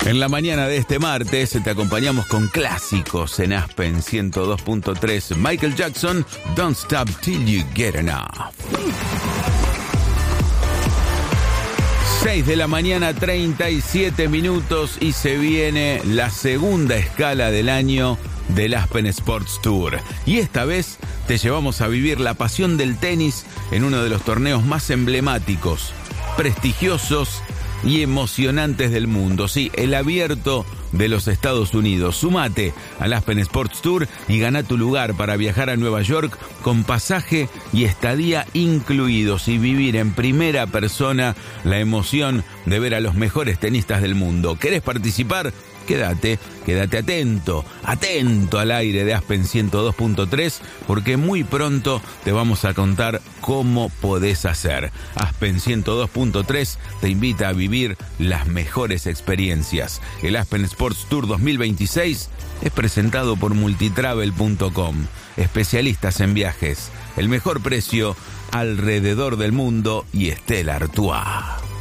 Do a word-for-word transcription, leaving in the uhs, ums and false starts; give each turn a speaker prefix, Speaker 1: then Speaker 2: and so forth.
Speaker 1: En la mañana de este martes te acompañamos con clásicos en Aspen ciento dos punto tres. Michael Jackson, Don't Stop Till You Get Enough. seis de la mañana, treinta y siete minutos, y se viene la segunda escala del año del Aspen Sports Tour. Y esta vez te llevamos a vivir la pasión del tenis en uno de los torneos más emblemáticos, prestigiosos y emocionantes del mundo. Sí, el Abierto de los Estados Unidos. Sumate al Aspen Sports Tour y gana tu lugar para viajar a Nueva York con pasaje y estadía incluidos y vivir en primera persona la emoción de ver a los mejores tenistas del mundo. ¿Querés participar? Quédate, quédate atento, atento al aire de Aspen ciento dos punto tres, porque muy pronto te vamos a contar cómo podés hacer. Aspen ciento dos punto tres te invita a vivir las mejores experiencias. El Aspen Sports Tour dos mil veintiséis es presentado por multitravel punto com, especialistas en viajes, el mejor precio alrededor del mundo y Stella Artois.